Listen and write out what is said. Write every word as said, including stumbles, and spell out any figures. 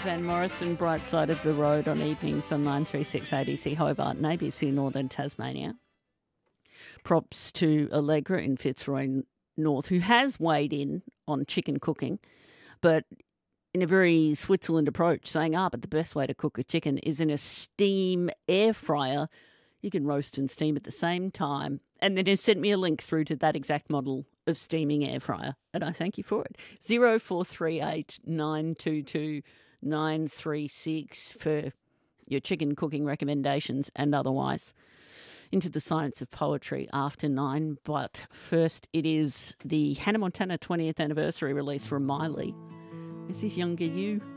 Van Morrison, Bright Side of the Road on evenings on nine three six A B C Hobart and A B C Northern Tasmania. Props to Allegra in Fitzroy North, who has weighed in on chicken cooking, but in a very Switzerland approach, saying, ah, but the best way to cook a chicken is in a steam air fryer. You can roast and steam at the same time. And then he sent me a link through to that exact model of steaming air fryer, and I thank you for it. zero four three eight nine two two nine three six for your chicken cooking recommendations and otherwise. Into the science of poetry after nine, but first it is the Hannah Montana twentieth anniversary release from Miley. This is Younger You.